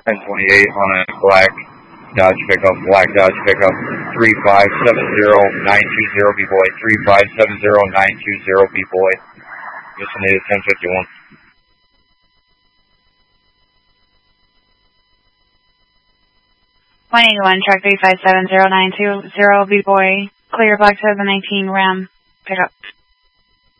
1028 on a black Dodge pickup, 3570920 B-Boy, 3570920 B-Boy. Designated 1051. 181, truck 3570920 B-Boy, clear black 2019 Ram pickup.